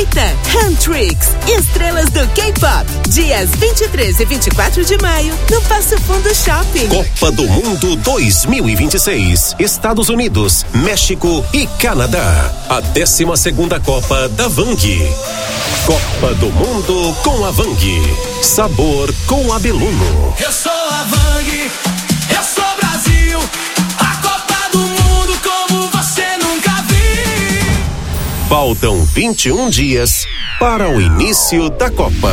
aproveita! Handtricks, estrelas do K-Pop, dias 23 e 24 de maio, no Passo Fundo Shopping. Copa do Mundo 2026, Estados Unidos, México e Canadá. A 12ª Copa da Vang. Copa do Mundo com a Vang. Sabor com Abeluno. Eu sou a Vang, eu sou Brasil. A Copa do Mundo como você nunca viu. Faltam 21 dias para o início da Copa.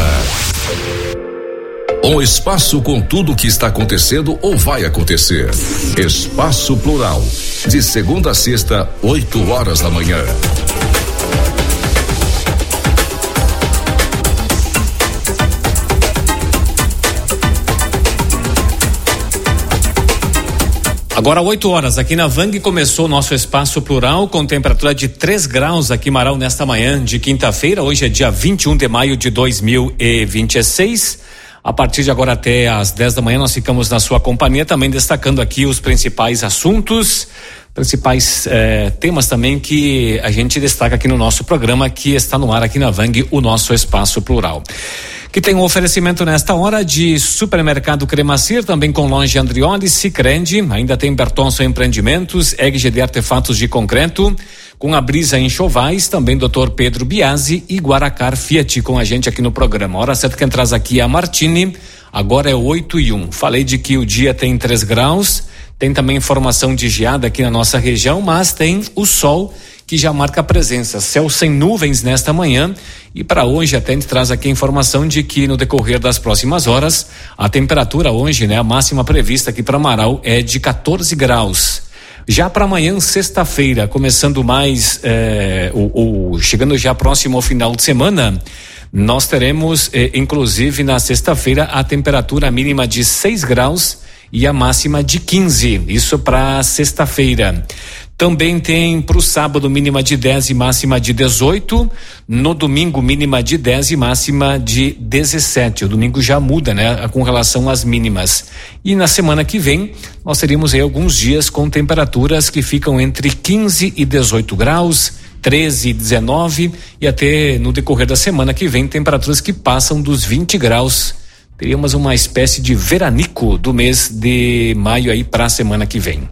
Um espaço com tudo o que está acontecendo ou vai acontecer. Espaço Plural. De segunda a sexta, 8h da manhã. Agora 8h, aqui na Vang começou o nosso Espaço Plural com temperatura de 3 graus aqui em Marau nesta manhã de quinta-feira. Hoje é dia 21 de maio de 2026. A partir de agora até às 10 da manhã nós ficamos na sua companhia, também destacando aqui os principais assuntos, principais temas também que a gente destaca aqui no nosso programa, que está no ar aqui na Vang, o nosso Espaço Plural. Que tem um oferecimento nesta hora de Supermercado Cremacir, também com Loja Andrioli, Sicredi, ainda tem Bertonso Empreendimentos, EGD Artefatos de Concreto, com a Brisa Enxovais, também Dr. Pedro Biasi e Guaracar Fiat com a gente aqui no programa. Hora certa quem traz aqui é a Martini, agora é 8h01. Falei de que o dia tem 3 graus, tem também informação de geada aqui na nossa região, mas tem o sol que já marca a presença, céu sem nuvens nesta manhã. E para hoje até a gente traz aqui a informação de que no decorrer das próximas horas, a temperatura hoje, a máxima prevista aqui para Marau é de 14 graus. Já para amanhã, sexta-feira, começando mais, chegando já próximo ao final de semana, nós teremos, inclusive na sexta-feira, a temperatura mínima de 6 graus e a máxima de 15. Isso para sexta-feira. Também tem para o sábado mínima de 10 e máxima de 18. No domingo mínima de 10 e máxima de 17. O domingo já muda, com relação às mínimas. E na semana que vem nós teríamos aí alguns dias com temperaturas que ficam entre 15 e 18 graus, 13 e 19 e até no decorrer da semana que vem temperaturas que passam dos 20 graus. Teríamos uma espécie de veranico do mês de maio aí para a semana que vem.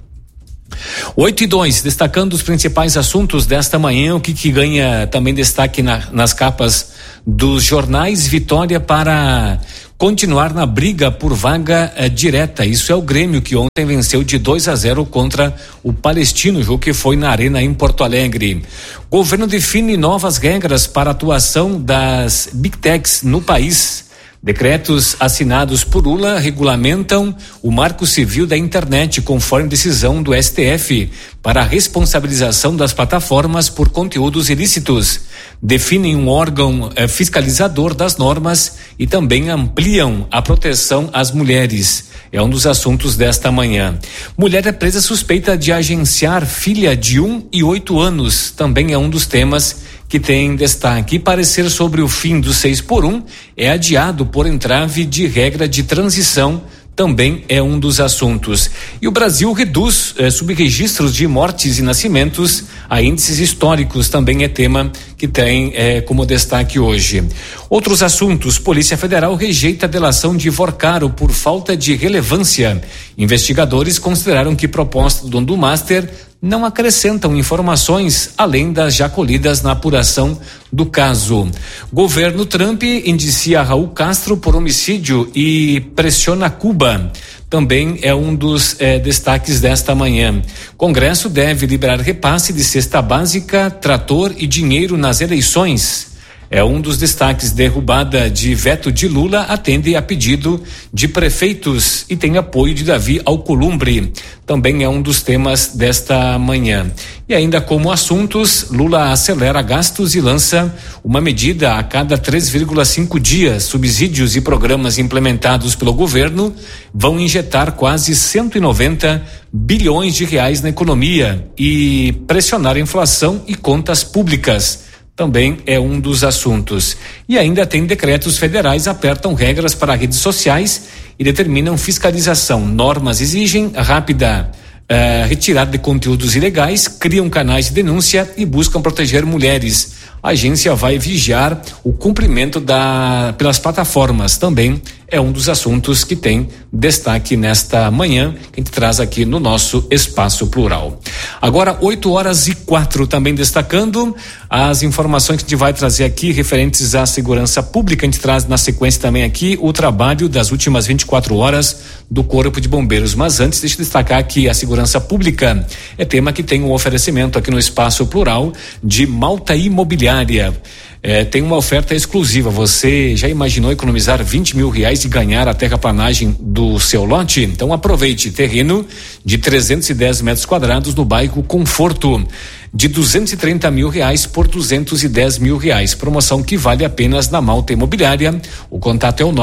8h02, destacando os principais assuntos desta manhã, o que ganha também destaque nas capas dos jornais. Vitória para continuar na briga por vaga direta. Isso é o Grêmio, que ontem venceu de 2-0 contra o Palestino, jogo que foi na Arena em Porto Alegre. Governo define novas regras para a atuação das Big Techs no país. Decretos assinados por Lula regulamentam o Marco Civil da Internet, conforme decisão do STF, para a responsabilização das plataformas por conteúdos ilícitos. Definem um órgão fiscalizador das normas e também ampliam a proteção às mulheres. É um dos assuntos desta manhã. Mulher é presa suspeita de agenciar filha de 1 e 8 anos. Também é um dos temas que tem destaque. E parecer sobre o fim do 6x1 é adiado por entrave de regra de transição, também é um dos assuntos. E o Brasil reduz subregistros de mortes e nascimentos a índices históricos, também é tema que tem como destaque hoje. Outros assuntos: Polícia Federal rejeita a delação de Vorcaro por falta de relevância. Investigadores consideraram que proposta do dono do Master não acrescentam informações além das já colhidas na apuração do caso. Governo Trump indicia Raul Castro por homicídio e pressiona Cuba. Também é um dos destaques desta manhã. Congresso deve liberar repasse de cesta básica, trator e dinheiro nas eleições. É um dos destaques. Derrubada de veto de Lula atende a pedido de prefeitos e tem apoio de Davi Alcolumbre. Também é um dos temas desta manhã. E ainda como assuntos, Lula acelera gastos e lança uma medida a cada 3,5 dias. Subsídios e programas implementados pelo governo vão injetar quase 190 bilhões de reais na economia e pressionar a inflação e contas públicas. Também é um dos assuntos. E ainda tem decretos federais apertam regras para redes sociais e determinam fiscalização. Normas exigem rápida retirada de conteúdos ilegais, criam canais de denúncia e buscam proteger mulheres. a agência vai vigiar o cumprimento pelas plataformas. Também é um dos assuntos que tem destaque nesta manhã, que a gente traz aqui no nosso Espaço Plural. Agora 8h04, também destacando as informações que a gente vai trazer aqui referentes à segurança pública. A gente traz na sequência também aqui o trabalho das últimas 24 horas do Corpo de Bombeiros. Mas antes, deixa eu destacar que a segurança pública é tema que tem um oferecimento aqui no Espaço Plural de Malta Imobiliária. Tem uma oferta exclusiva. Você já imaginou economizar R$20 mil e ganhar a terraplanagem do seu lote? Então aproveite. Terreno de 310 metros quadrados no bairro Conforto, de R$230 mil por R$210 mil. Promoção que vale apenas na Malta Imobiliária. O contato é o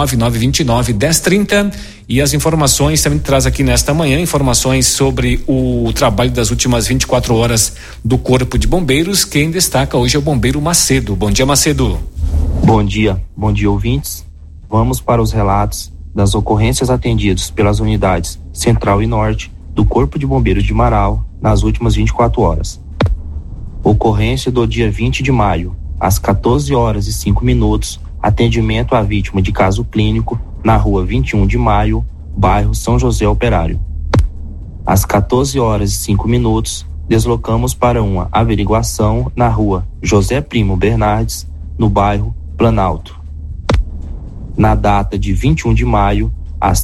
99929-1030. E as informações também traz aqui nesta manhã informações sobre o trabalho das últimas 24 horas do Corpo de Bombeiros. Quem destaca hoje é o bombeiro Macedo. Bom dia, Macedo. Bom dia ouvintes. Vamos para os relatos das ocorrências atendidas pelas unidades Central e Norte do Corpo de Bombeiros de Marau nas últimas 24 horas. Ocorrência do dia 20 de maio, às 14h05, atendimento à vítima de caso clínico na rua 21 de maio, bairro São José Operário. Às 14h05, deslocamos para uma averiguação na rua José Primo Bernardes, no bairro Planalto. Na data de 21 de maio, às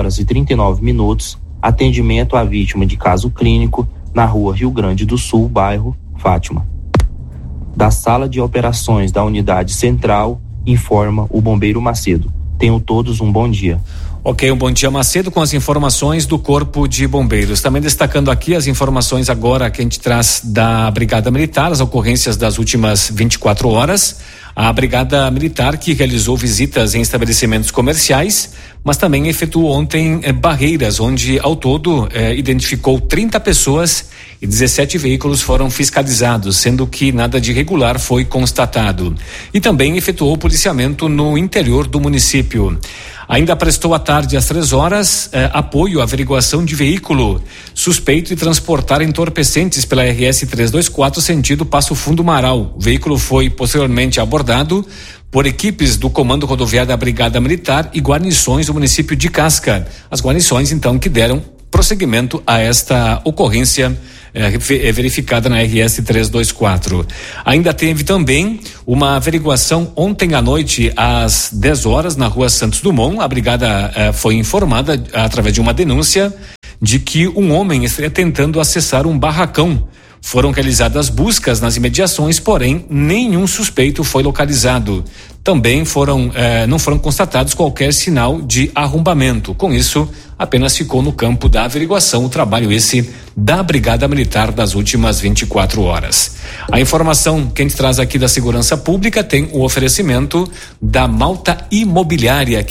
3h39, atendimento à vítima de caso clínico na rua Rio Grande do Sul, bairro Fátima. Da sala de operações da unidade central, informa o bombeiro Macedo. Tenham todos um bom dia. Ok, um bom dia, Macedo, com as informações do Corpo de Bombeiros. Também destacando aqui as informações agora que a gente traz da Brigada Militar, as ocorrências das últimas 24 horas. A Brigada Militar, que realizou visitas em estabelecimentos comerciais, mas também efetuou ontem barreiras, onde ao todo identificou 30 pessoas e 17 veículos foram fiscalizados, sendo que nada de irregular foi constatado. E também efetuou policiamento no interior do município. Ainda prestou à tarde às 3h apoio à averiguação de veículo suspeito de transportar entorpecentes pela RS 324 sentido Passo Fundo Marau. O veículo foi posteriormente abordado por equipes do Comando Rodoviário da Brigada Militar e guarnições do município de Casca. As guarnições, então, que deram prosseguimento a esta ocorrência verificada na RS 324. Ainda teve também uma averiguação ontem à noite às 10h na rua Santos Dumont. A brigada foi informada através de uma denúncia de que um homem estaria tentando acessar um barracão. Foram realizadas buscas nas imediações, porém nenhum suspeito foi localizado. Também não foram constatados qualquer sinal de arrombamento. Com isso, apenas ficou no campo da averiguação o trabalho esse da Brigada Militar das últimas 24 horas. A informação que a gente traz aqui da segurança pública tem o oferecimento da Malta Imobiliária,